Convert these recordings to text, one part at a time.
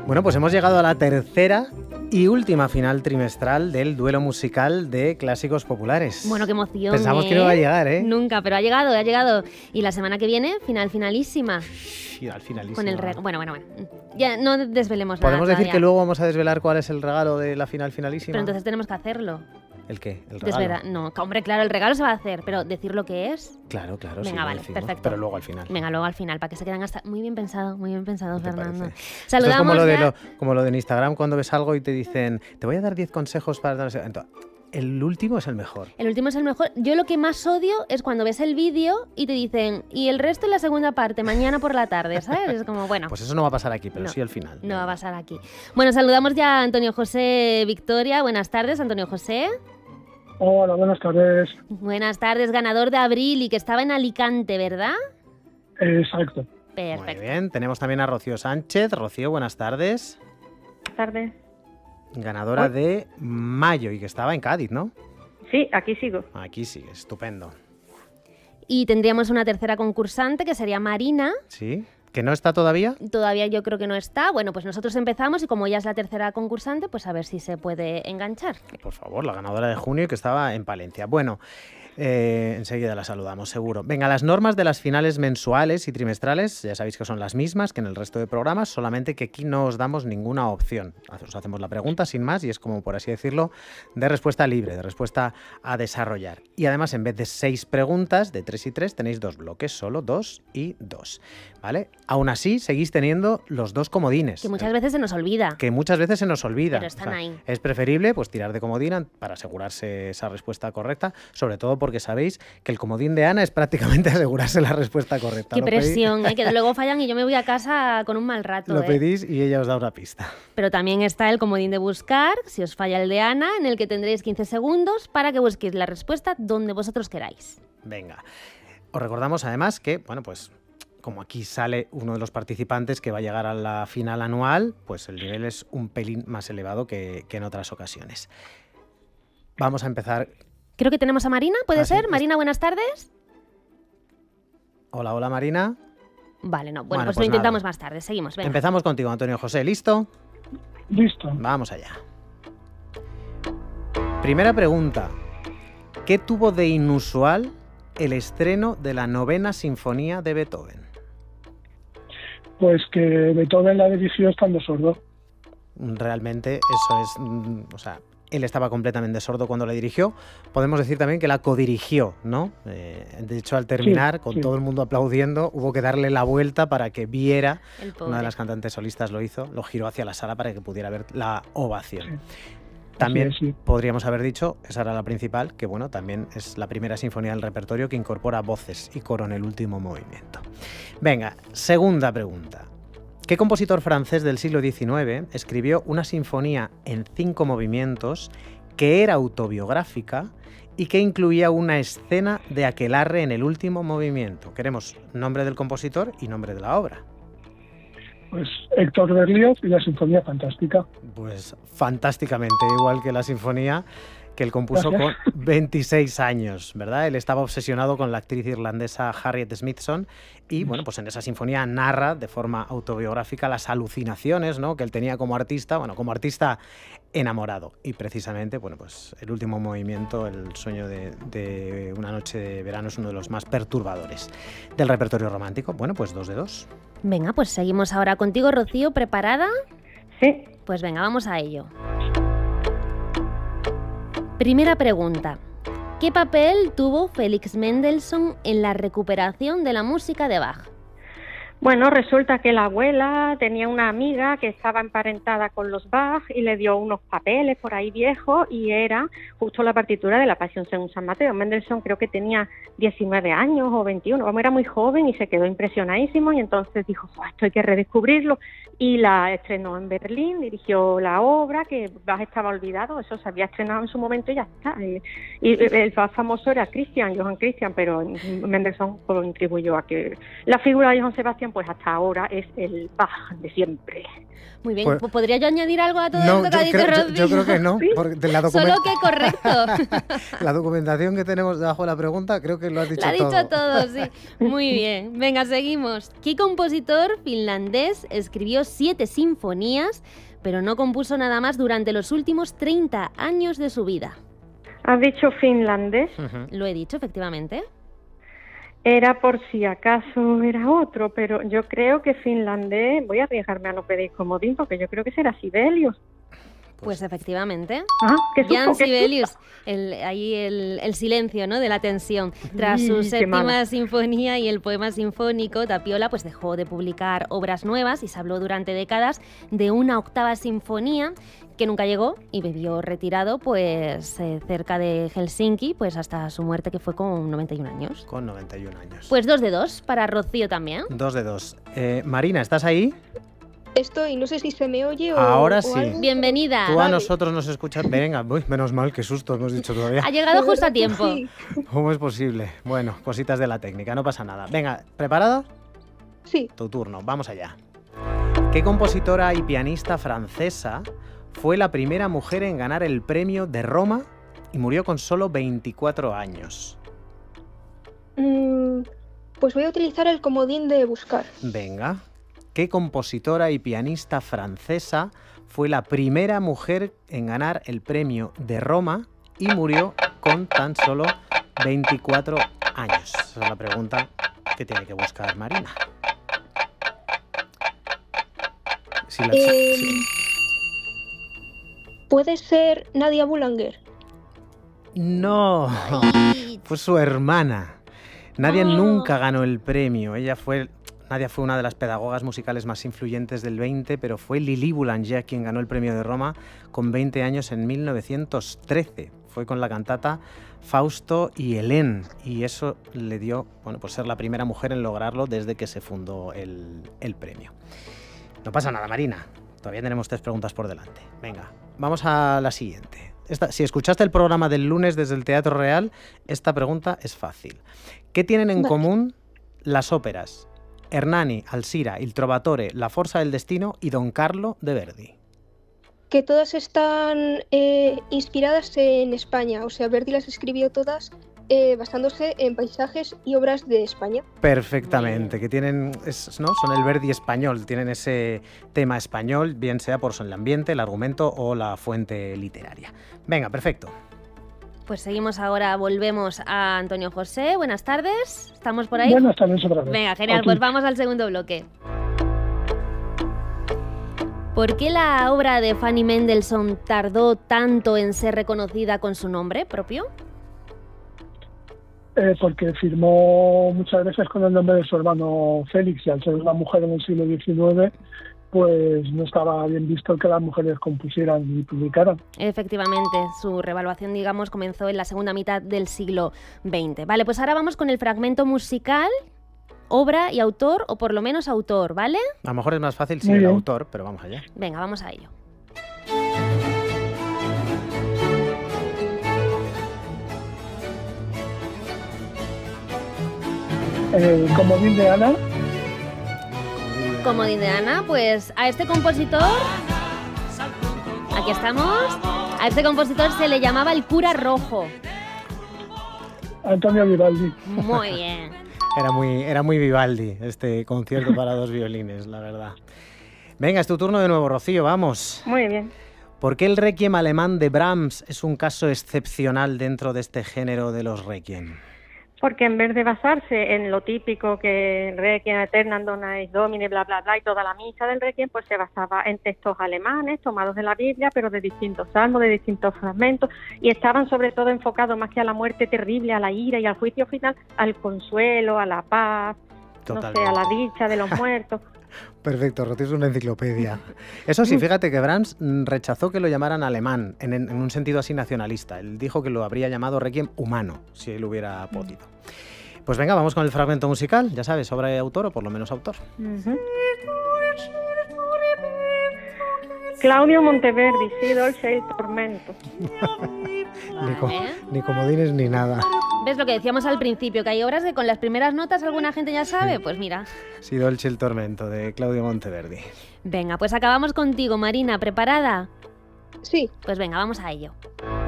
Bueno, pues hemos llegado a la tercera y última final trimestral del duelo musical de clásicos populares. Bueno, qué emoción. Pensamos que no iba a llegar, ¿eh? Nunca, pero ha llegado. Y la semana que viene, finalísima. Final finalísima. Con el bueno. Ya no desvelemos nada. ¿Podemos decir todavía. que luego vamos a desvelar cuál es el regalo de la final finalísima? Pero entonces tenemos que hacerlo. ¿El qué? ¿El regalo? No, hombre, claro, el regalo se va a hacer, pero decir lo que es. Claro, Venga, sí, vale, decimos, perfecto. pero luego al final. Venga, luego al final, para que se queden hasta... Muy bien pensado, Fernando. Parece? Saludamos Esto es ya... como lo de en Instagram, cuando ves algo y te dicen, te voy a dar 10 consejos para... Entonces, el último es el mejor. El último es el mejor. Yo lo que más odio es cuando ves el vídeo y te dicen, y el resto en la segunda parte, mañana por la tarde, ¿sabes? Es como, bueno... Pues eso no va a pasar aquí, pero no, sí al final. No va a pasar aquí. Bueno, saludamos ya a Antonio José Victoria. Buenas tardes, Antonio José. Hola, buenas tardes. Buenas tardes, ganador de Abril y que estaba en Alicante, ¿verdad? Exacto. Perfecto. Muy bien, tenemos también a Rocío Sánchez. Rocío, buenas tardes. Buenas tardes. Ganadora de Mayo y que estaba en Cádiz, ¿no? Sí, aquí sigo. Aquí sí, estupendo. Y tendríamos una tercera concursante que sería Marina. ¿Sí? ¿Que no está todavía? Todavía yo creo que no está. Bueno, pues nosotros empezamos y como ella es la tercera concursante, pues a ver si se puede enganchar. Por favor, la ganadora de junio y que estaba en Palencia. Bueno, enseguida la saludamos, seguro. Venga, las normas de las finales mensuales y trimestrales, ya sabéis que son las mismas que en el resto de programas, solamente que aquí no os damos ninguna opción. Os hacemos la pregunta sin más y es como, por así decirlo, de respuesta libre, de respuesta a desarrollar. Y además, en vez de 6 preguntas, de 3 y 3, tenéis 2 bloques, solo 2 y 2. ¿Vale? Aún así, seguís teniendo los 2 comodines. Que muchas veces se nos olvida. Que muchas veces se nos olvida. Pero están ahí. Es preferible pues tirar de comodín para asegurarse esa respuesta correcta, sobre todo porque sabéis que el comodín de Ana es prácticamente asegurarse la respuesta correcta. Qué presión, que luego fallan y yo me voy a casa con un mal rato. Lo pedís y ella os da una pista. Pero también está el comodín de buscar, si os falla el de Ana, en el que tendréis 15 segundos para que busquéis la respuesta donde vosotros queráis. Venga. Os recordamos además que, bueno, pues como aquí sale uno de los participantes que va a llegar a la final anual, pues el nivel es un pelín más elevado que en otras ocasiones. Vamos a empezar. Creo que tenemos a Marina, ¿puede ser? Sí. Marina, buenas tardes. Hola, Marina. Vale, no. Bueno, pues lo intentamos más tarde. Seguimos, venga. Empezamos contigo, Antonio José. ¿Listo? Listo. Vamos allá. Primera pregunta. ¿Qué tuvo de inusual el estreno de la 9ª Sinfonía de Beethoven? Pues que Beethoven la dirigió estando sordo. Realmente eso es... o sea, él estaba completamente sordo cuando la dirigió. Podemos decir también que la codirigió, ¿no? De hecho, al terminar, con todo el mundo aplaudiendo, hubo que darle la vuelta para que viera. Una de las cantantes solistas lo hizo, lo giró hacia la sala para que pudiera ver la ovación. También podríamos haber dicho, esa era la principal, que bueno, también es la primera sinfonía del repertorio que incorpora voces y coro en el último movimiento. Venga, segunda pregunta. ¿Qué compositor francés del siglo XIX escribió una sinfonía en 5 movimientos que era autobiográfica y que incluía una escena de aquelarre en el último movimiento? Queremos nombre del compositor y nombre de la obra. Pues Héctor Berlioz y la Sinfonía Fantástica. Pues fantásticamente, igual que la sinfonía que él compuso con 26 años, ¿verdad? Él estaba obsesionado con la actriz irlandesa Harriet Smithson y, bueno, pues en esa sinfonía narra de forma autobiográfica las alucinaciones, ¿no?, que él tenía como artista, enamorado. Y precisamente, bueno, pues el último movimiento, el sueño de una noche de verano, es uno de los más perturbadores del repertorio romántico. Bueno, pues 2 de 2. Venga, pues seguimos ahora contigo, Rocío. ¿Preparada? Sí. Pues venga, vamos a ello. Primera pregunta. ¿Qué papel tuvo Félix Mendelssohn en la recuperación de la música de Bach? Bueno, resulta que la abuela tenía una amiga que estaba emparentada con los Bach y le dio unos papeles por ahí viejos y era justo la partitura de la Pasión según San Mateo. Mendelssohn creo que tenía 19 años o 21, era muy joven y se quedó impresionadísimo y entonces dijo, esto hay que redescubrirlo, y la estrenó en Berlín, dirigió la obra, que Bach estaba olvidado, eso se había estrenado en su momento y ya está. Y el más famoso era Johann Christian, pero Mendelssohn contribuyó a que la figura de Johann Sebastian pues hasta ahora es el Bach de siempre. Muy bien, ¿podría yo añadir algo a todo no, esto que ha dicho Rocío? yo creo que no, ¿Sí? porque Solo que correcto. la documentación que tenemos debajo de la pregunta, creo que lo has dicho todo. Lo ha dicho todo, sí. Muy bien. Venga, seguimos. ¿Qué compositor finlandés escribió 7 sinfonías, pero no compuso nada más durante los últimos 30 años de su vida? ¿Has dicho finlandés? Lo he dicho, efectivamente. Era por si acaso era otro, pero yo creo que finlandés, voy a arriesgarme a no pedir comodín, porque yo creo que será Sibelius. Pues efectivamente. ¿Qué susto, Jan qué Sibelius, ahí el silencio, ¿no?, de la tensión. Tras su séptima sinfonía y el poema sinfónico, Tapiola pues dejó de publicar obras nuevas y se habló durante décadas de una 8ª sinfonía que nunca llegó y vivió retirado pues cerca de Helsinki pues hasta su muerte, que fue con 91 años. Con 91 años. Pues 2 de 2 para Rocío también. 2 de 2. Marina, ¿estás ahí? Estoy, no sé si se me oye o... Ahora o sí. algo. Bienvenida. Tú a nosotros nos escuchas. Venga, uy, menos mal, qué susto hemos dicho todavía. Ha llegado justo a tiempo. Sí. ¿Cómo es posible? Bueno, cositas de la técnica, no pasa nada. Venga, ¿preparada? Sí. Tu turno, vamos allá. ¿Qué compositora y pianista francesa fue la primera mujer en ganar el premio de Roma y murió con solo 24 años? Pues voy a utilizar el comodín de buscar. Venga. ¿Qué compositora y pianista francesa fue la primera mujer en ganar el premio de Roma y murió con tan solo 24 años? Esa es la pregunta que tiene que buscar Marina. ¿Puede ser Nadia Boulanger? No, fue su hermana. Nadia nunca ganó el premio. Nadia fue una de las pedagogas musicales más influyentes del 20, pero fue Lili Boulanger quien ganó el premio de Roma con 20 años en 1913. Fue con la cantata Fausto y Hélène, y eso le dio, pues ser la primera mujer en lograrlo desde que se fundó el premio. No pasa nada, Marina. Todavía tenemos 3 preguntas por delante. Venga, vamos a la siguiente. Si escuchaste el programa del lunes desde el Teatro Real, esta pregunta es fácil. ¿Qué tienen en común las óperas Hernani, Alzira, Il Trovatore, La Forza del Destino y Don Carlo de Verdi? Que todas están inspiradas en España. O sea, Verdi las escribió todas basándose en paisajes y obras de España. Perfectamente, que tienen, ¿no? Son el Verdi español, tienen ese tema español, bien sea por el ambiente, el argumento o la fuente literaria. Venga, perfecto. Pues seguimos ahora, volvemos a Antonio José. Buenas tardes, ¿estamos por ahí? Buenas tardes otra vez. Venga, genial, Aquí. pues vamos al segundo bloque. ¿Por qué la obra de Fanny Mendelssohn tardó tanto en ser reconocida con su nombre propio? Porque firmó muchas veces con el nombre de su hermano Félix, y al ser una mujer en el siglo XIX, pues no estaba bien visto que las mujeres compusieran y publicaran. Efectivamente, su revaluación, digamos, comenzó en la segunda mitad del siglo XX. Vale, pues ahora vamos con el fragmento musical, obra y autor, o por lo menos autor, ¿vale? A lo mejor es más fácil Muy sin el bien. autor, pero vamos allá. Venga, vamos a ello. Comodín de Ana. Comodín de Ana, pues a este compositor, aquí estamos, a este compositor se le llamaba el cura rojo. Antonio Vivaldi. Muy bien. Era muy Vivaldi este concierto para 2 violines, la verdad. Venga, es tu turno de nuevo, Rocío, vamos. Muy bien. ¿Por qué el requiem alemán de Brahms es un caso excepcional dentro de este género de los requiem? Porque en vez de basarse en lo típico que Requiem Aeternam Dona Eis Domine, bla, bla, bla, y toda la misa del Requiem, pues se basaba en textos alemanes tomados de la Biblia, pero de distintos salmos, de distintos fragmentos, y estaban sobre todo enfocados más que a la muerte terrible, a la ira y al juicio final, al consuelo, a la paz, Totalmente. no sé, a la dicha de los muertos. Perfecto, Rocío es una enciclopedia. Eso sí, fíjate que Brahms rechazó que lo llamaran alemán, en un sentido así nacionalista. Él dijo que lo habría llamado requiem humano, si él hubiera podido. Pues venga, vamos con el fragmento musical. Ya sabes, obra de autor o por lo menos autor. Claudio Monteverdi, sí, Dolce il Tormento. Ni comodines ni nada. ¿Ves lo que decíamos al principio? Que hay obras que con las primeras notas alguna gente ya sabe. Pues mira. Si Dolce el tormento, de Claudio Monteverdi. Venga, pues acabamos contigo, Marina. ¿Preparada? Sí. Pues venga, vamos a ello.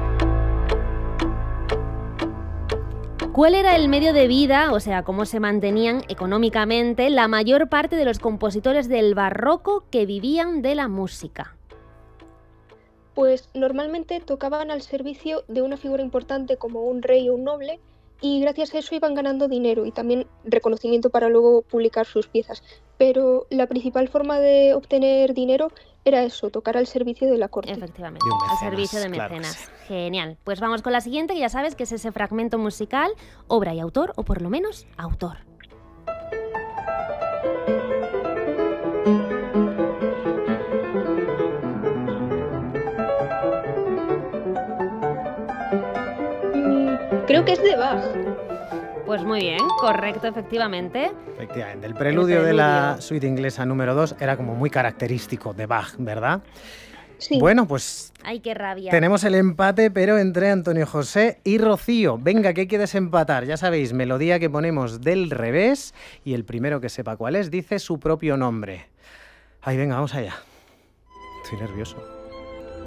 ¿Cuál era el medio de vida, o sea, cómo se mantenían económicamente la mayor parte de los compositores del barroco que vivían de la música? Pues normalmente tocaban al servicio de una figura importante como un rey o un noble y gracias a eso iban ganando dinero y también reconocimiento para luego publicar sus piezas. Pero la principal forma de obtener dinero era eso, tocar al servicio de la corte. Efectivamente, al servicio de mecenas. Claro, sí. Genial. Pues vamos con la siguiente, que ya sabes que es ese fragmento musical, obra y autor, o por lo menos autor. Creo que es de Bach. Pues muy bien, correcto, efectivamente. Efectivamente, el preludio de la suite inglesa número 2 era como muy característico de Bach, ¿verdad? Sí. Bueno, pues ay, qué rabia. Tenemos el empate, pero entre Antonio José y Rocío. Venga, que hay que desempatar. Ya sabéis, melodía que ponemos del revés y el primero que sepa cuál es dice su propio nombre. Ay, venga, vamos allá. Estoy nervioso.